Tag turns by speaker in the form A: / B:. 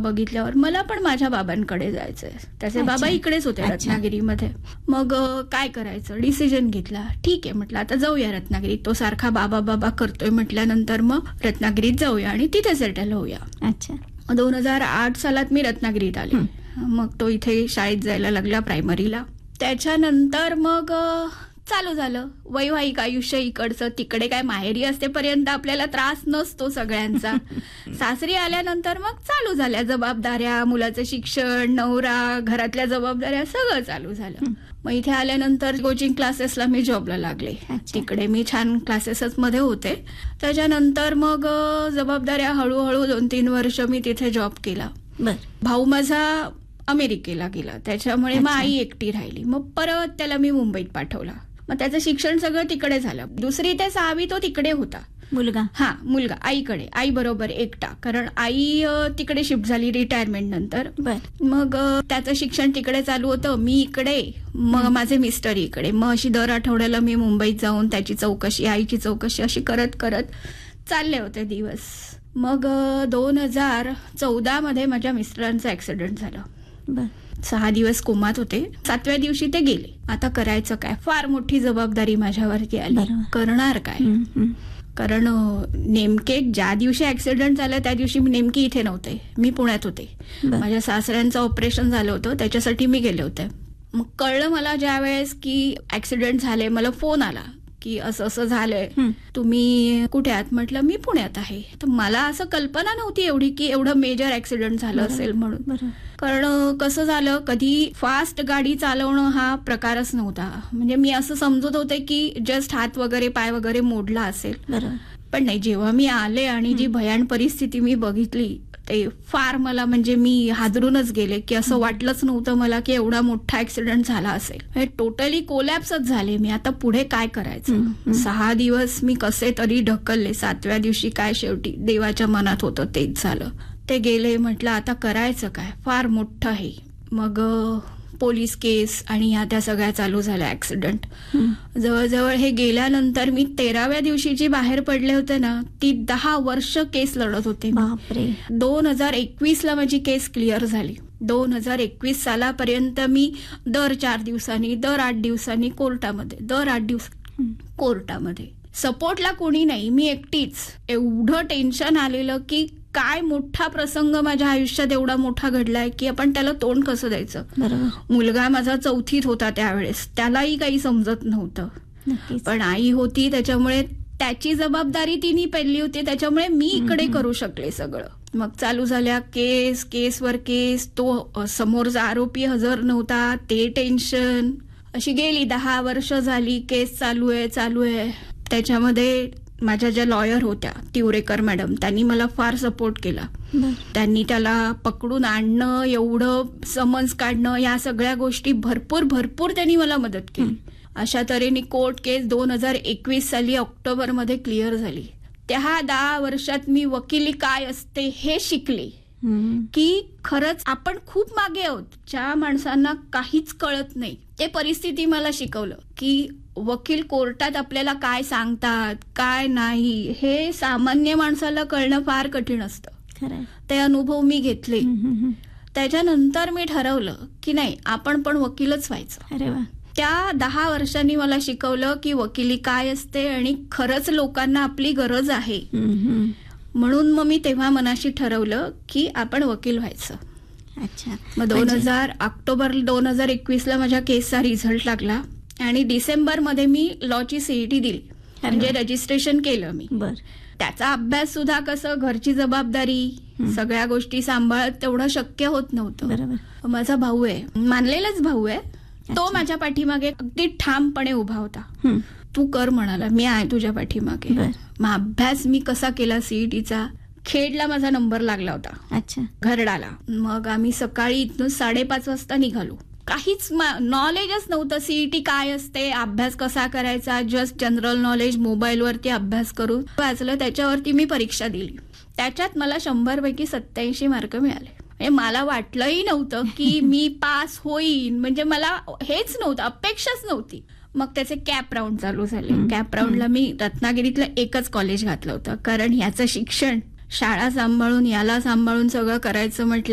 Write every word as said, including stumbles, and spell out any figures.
A: बघितल्यावर मला पण माझ्या बाबांकडे जायचंय. त्याचे बाबा इकडेच होते रत्नागिरीमध्ये. मग काय करायचं डिसिजन घेतला. ठीक आहे म्हटलं आता जाऊया रत्नागिरीत. तो सारखा बाबा बाबा करतोय म्हटल्यानंतर मग रत्नागिरीत जाऊया आणि तिथे सेटल होऊया.
B: अच्छा.
A: दोन हजार आठ सालात मी रत्नागिरीत आले. मग तो इथे शाळेत जायला लागला प्रायमरीला. त्याच्यानंतर मग चालू झालं वैवाहिक आयुष्य इकडचं. तिकडे काय माहेरी असतेपर्यंत आपल्याला त्रास नसतो सगळ्यांचा. सासरी आल्यानंतर मग चालू झाल्या जबाबदाऱ्या, मुलाचं शिक्षण, नवरा, घरातल्या जबाबदाऱ्या सगळं चालू झालं. मग इथे आल्यानंतर कोचिंग क्लासेसला मी जॉबला लागले. तिकडे मी छान क्लासेस मध्ये होते. त्याच्यानंतर मग जबाबदाऱ्या हळूहळू दोन तीन वर्ष मी तिथे जॉब केला. भाऊ माझा अमेरिकेला गेला. त्याच्यामुळे मग आई एकटी राहिली. मग परत त्याला मी मुंबईत पाठवला. मग त्याचं शिक्षण सगळं तिकडे झालं. दुसरी ते सहावी तो तिकडे होता.
B: मुलगा
A: हा मुलगा आईकडे, आई बरोबर एकटा. कारण आई तिकडे शिफ्ट झाली रिटायरमेंट नंतर. मग त्याचं शिक्षण तिकडे चालू होतं, मी इकडे, मग माझे मिस्टर इकडे. मग अशी दर आठवड्याला मी मुंबईत जाऊन त्याची चौकशी, आईची चौकशी अशी करत करत चालले होते दिवस. मग दोन हजार चौदा मध्ये माझ्या मिस्टरांचा ऍक्सिडेंट झाला. सहा दिवस कोमात होते. सातव्या दिवशी ते गेले. आता करायचं काय, फार मोठी जबाबदारी माझ्यावरती आली. करणार काय, कारण नेमके ज्या दिवशी ऍक्सिडेंट झाला त्या दिवशी मी नेमकी इथे नव्हते, मी पुण्यात होते. माझ्या सासऱ्यांचं ऑपरेशन झालं होतं, त्याच्यासाठी मी गेले होते. मग कळलं मला ज्या वेळेस की ऍक्सिडेंट झाले, मला फोन आला की असं असं झालंय, तुम्ही कुठे आहात? म्हटलं मी पुण्यात आहे. तर मला असं कल्पना नव्हती एवढी की एवढं मेजर ऍक्सिडेंट झालं असेल म्हणून. कारण कसं झालं, कधी फास्ट गाडी चालवणं हा प्रकारच नव्हता. म्हणजे मी असं समजत होते की जस्ट हात वगैरे पाय वगैरे मोडला असेल. पण नाही, जेव्हा मी आले आणि जी भयान परिस्थिती मी बघितली ते फार मला म्हणजे मी हादरूनच गेले की असं वाटलंच नव्हतं मला की एवढा मोठा ऍक्सिडेंट झाला असेल. टोटली कोलॅप्सच झाले मी. आता पुढे काय करायचं. सहा दिवस मी कसे तरी ढकलले. सातव्या दिवशी काय शेवटी देवाच्या मनात होतं तेच झालं. ते गेले. म्हटलं आता करायचं काय, फार मोठं आहे. मग पोलीस केस आणि ह्या त्या सगळ्या चालू झाल्या. ऍक्सिडेंट जवळजवळ हे गेल्यानंतर मी तेराव्या दिवशी जी बाहेर पडले होते ना, ती दहा वर्ष केस लढत होते. दोन हजार एकवीस ला माझी केस क्लिअर झाली. दोन हजार एकवीस सालापर्यंत मी दर चार दिवसांनी, दर आठ दिवसांनी कोर्टामध्ये, दर आठ दिवस कोर्टामध्ये. सपोर्टला कोणी नाही, मी एकटीच. एवढं टेन्शन आलेलं की काय मोठा प्रसंग माझ्या आयुष्यात एवढा मोठा घडलाय की आपण त्याला तोंड कसं द्यायचं. मुलगा माझा चौथीत होता त्यावेळेस, त्यालाही काही समजत नव्हतं. पण आई होती त्याच्यामुळे त्याची जबाबदारी तिने पेलली होती, त्याच्यामुळे मी इकडे करू शकले सगळं. मग चालू झाल्या केस, केसवर केस. तो समोरचा आरोपी हजर नव्हता, ते टेन्शन. अशी गेली दहा वर्ष झाली. केस चालू आहे चालू आहे त्याच्यामध्ये माझ्या ज्या लॉयर होत्या तिवरेकर मॅडम, त्यांनी मला फार सपोर्ट केला. त्यांनी त्याला पकडून आणणं, एवढं समन्स काढणं, या सगळ्या गोष्टी भरपूर भरपूर त्यांनी मला मदत केली. अशा तऱ्हेने कोर्ट केस दोन हजार एकवीस साली ऑक्टोबर मध्ये क्लिअर झाली. त्या दहा वर्षात मी वकिली काय असते हे शिकले की खरंच आपण खूप मागे आहोत. ज्या माणसांना काहीच कळत नाही ते परिस्थिती मला शिकवलं की वकील कोर्टात आपल्याला काय सांगतात काय नाही हे सामान्य माणसाला कळणं फार कठीण असतं. ते अनुभव मी घेतले. त्याच्यानंतर मी ठरवलं की नाही, आपण पण वकीलच व्हायचं. अरे वा. त्या दहा वर्षांनी मला शिकवलं की वकिली काय असते आणि खरंच लोकांना आपली गरज आहे. म्हणून मग मी तेव्हा मनाशी ठरवलं की आपण वकील व्हायचं. अच्छा. मग दोन हजार ऑक्टोबर दोन हजार एकवीस ला माझ्या केसचा रिझल्ट लागला आणि डिसेंबर मध्ये मी लॉची सीईटी दिली, म्हणजे रजिस्ट्रेशन केलं मी. त्याचा अभ्यास सुद्धा कसं, घरची जबाबदारी, सगळ्या गोष्टी सांभाळत तेवढं शक्य होत नव्हतं. माझा भाऊ आहे, मानलेलाच भाऊ आहे, तो माझ्या पाठीमागे अगदी ठामपणे उभा होता. तू कर म्हणाला, मी आहे तुझ्या पाठीमागे. मग अभ्यास मी कसा केला सीईटीचा, खेडला माझा नंबर लागला होता. अच्छा. घरडाला. मग आम्ही सकाळी इथून साडेपाच वाजता निघालो. काहीच नॉलेजच नव्हतं सीईटी काय असते, अभ्यास कसा करायचा, जस्ट जनरल नॉलेज मोबाईलवरती अभ्यास करून वाचलं, त्याच्यावरती मी परीक्षा दिली. त्याच्यात मला शंभर पैकी सत्याऐंशी मार्क मिळाले. म्हणजे मला वाटलंही नव्हतं की मी पास होईन, म्हणजे मला हेच नव्हतं, अपेक्षाच नव्हती. मग त्याचे कॅप राऊंड चालू झाले. कॅप राऊंडला मी रत्नागिरीतलं एकच कॉलेज घातलं होतं, कारण ह्याचं शिक्षण, शाळा सांभाळून याला सांभाळून सगळं करायचं म्हटलं